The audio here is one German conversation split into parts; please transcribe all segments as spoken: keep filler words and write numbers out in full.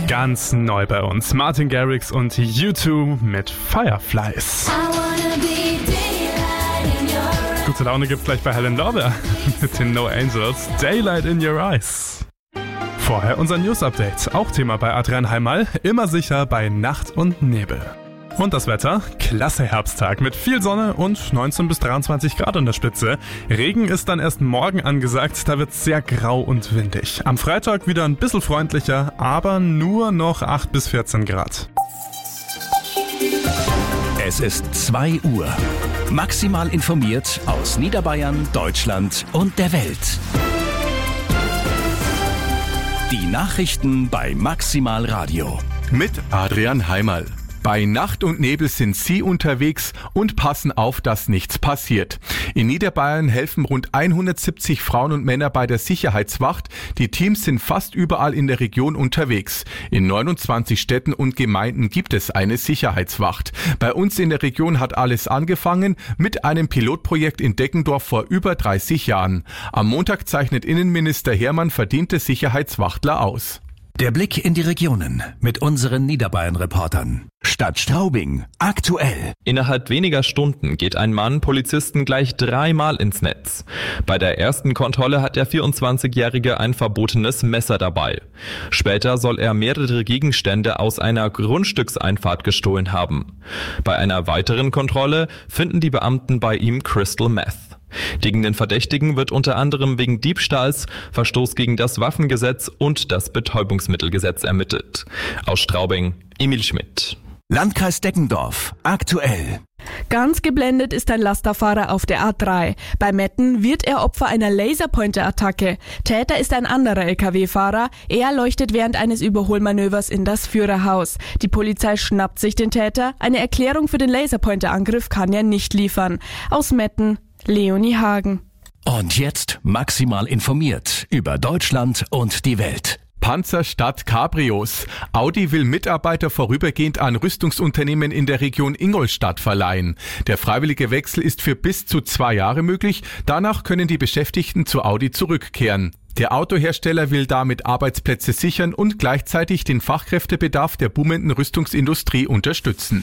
Ganz neu bei uns. Martin Garrix und U zwei mit Fireflies. Gute Laune gibt's gleich bei Helen Lorber mit den No Angels. Daylight in Your Eyes. Vorher unser News-Update. Auch Thema bei Adrian Heimal. Immer sicher bei Nacht und Nebel. Und das Wetter? Klasse Herbsttag mit viel Sonne und neunzehn bis dreiundzwanzig Grad an der Spitze. Regen ist dann erst morgen angesagt, da wird's sehr grau und windig. Am Freitag wieder ein bisschen freundlicher, aber nur noch acht bis vierzehn Grad. Es ist zwei Uhr. Maximal informiert aus Niederbayern, Deutschland und der Welt. Die Nachrichten bei Maximal Radio. Mit Adrian Heimal. Bei Nacht und Nebel sind Sie unterwegs und passen auf, dass nichts passiert. In Niederbayern helfen rund hundertsiebzig Frauen und Männer bei der Sicherheitswacht. Die Teams sind fast überall in der Region unterwegs. In neunundzwanzig Städten und Gemeinden gibt es eine Sicherheitswacht. Bei uns in der Region hat alles angefangen mit einem Pilotprojekt in Deggendorf vor über dreißig Jahren. Am Montag zeichnet Innenminister Hermann verdiente Sicherheitswachtler aus. Der Blick in die Regionen mit unseren Niederbayern-Reportern. Stadt Straubing, aktuell. Innerhalb weniger Stunden geht ein Mann Polizisten gleich dreimal ins Netz. Bei der ersten Kontrolle hat der vierundzwanzigjährige ein verbotenes Messer dabei. Später soll er mehrere Gegenstände aus einer Grundstückseinfahrt gestohlen haben. Bei einer weiteren Kontrolle finden die Beamten bei ihm Crystal Meth. Gegen den Verdächtigen wird unter anderem wegen Diebstahls, Verstoß gegen das Waffengesetz und das Betäubungsmittelgesetz ermittelt. Aus Straubing, Emil Schmidt. Landkreis Deggendorf, aktuell. Ganz geblendet ist ein Lasterfahrer auf der A drei. Bei Metten wird er Opfer einer Laserpointer-Attacke. Täter ist ein anderer L K W-Fahrer. Er leuchtet während eines Überholmanövers in das Führerhaus. Die Polizei schnappt sich den Täter. Eine Erklärung für den Laserpointer-Angriff kann er nicht liefern. Aus Metten, Leonie Hagen. Und jetzt maximal informiert über Deutschland und die Welt. Panzer statt Cabrios. Audi will Mitarbeiter vorübergehend an Rüstungsunternehmen in der Region Ingolstadt verleihen. Der freiwillige Wechsel ist für bis zu zwei Jahre möglich. Danach können die Beschäftigten zu Audi zurückkehren. Der Autohersteller will damit Arbeitsplätze sichern und gleichzeitig den Fachkräftebedarf der boomenden Rüstungsindustrie unterstützen.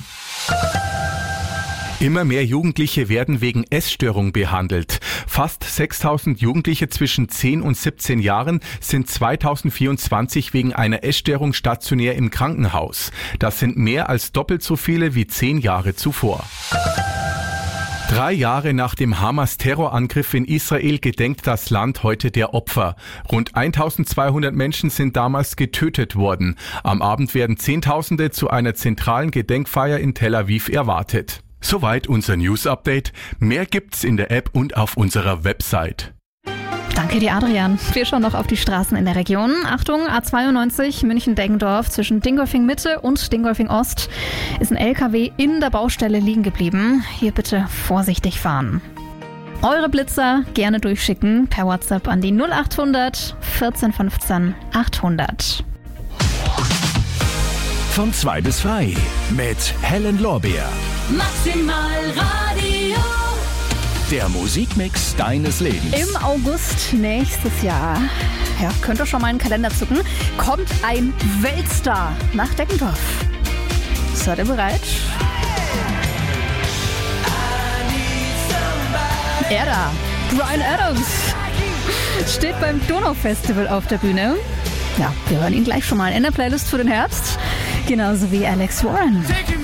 Immer mehr Jugendliche werden wegen Essstörung behandelt. Fast sechstausend Jugendliche zwischen zehn und siebzehn Jahren sind zweitausendvierundzwanzig wegen einer Essstörung stationär im Krankenhaus. Das sind mehr als doppelt so viele wie zehn Jahre zuvor. Drei Jahre nach dem Hamas-Terrorangriff in Israel gedenkt das Land heute der Opfer. Rund eintausendzweihundert Menschen sind damals getötet worden. Am Abend werden Zehntausende zu einer zentralen Gedenkfeier in Tel Aviv erwartet. Soweit unser News-Update. Mehr gibt's in der App und auf unserer Website. Danke dir, Adrian. Wir schauen noch auf die Straßen in der Region. Achtung, A zweiundneunzig München-Deggendorf zwischen Dingolfing-Mitte und Dingolfing-Ost ist ein L K W in der Baustelle liegen geblieben. Hier bitte vorsichtig fahren. Eure Blitzer gerne durchschicken per WhatsApp an die null achthundert vierzehn fünfzehn achthundert. Von zwei bis frei mit Helen Lorbeer. Maximal Radio. Der Musikmix deines Lebens. Im August nächstes Jahr, ja, könnt ihr schon mal einen Kalender zucken, kommt ein Weltstar nach Deggendorf. Seid ihr bereit? Er da, Bryan Adams, steht beim Donau-Festival auf der Bühne. Ja, wir hören ihn gleich schon mal in der Playlist für den Herbst. Genauso wie Alex Warren.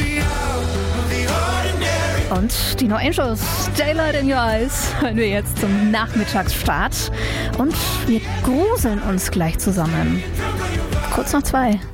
Und die No Angels, Daylight in Your Eyes, hören wir jetzt zum Nachmittagsstart. Und wir gruseln uns gleich zusammen. Kurz nach zwei.